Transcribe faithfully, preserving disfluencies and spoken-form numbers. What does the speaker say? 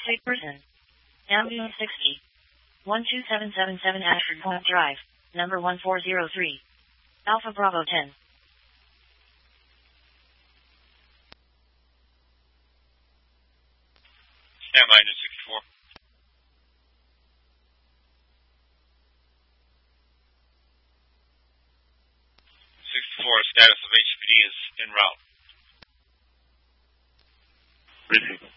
State person. Avenue sixty. one two seven seven seven Ashford Point Drive, number one four zero three. Alpha Bravo ten. Stand by, New sixty-four. sixty-four, status of H P D is en route. Briefing.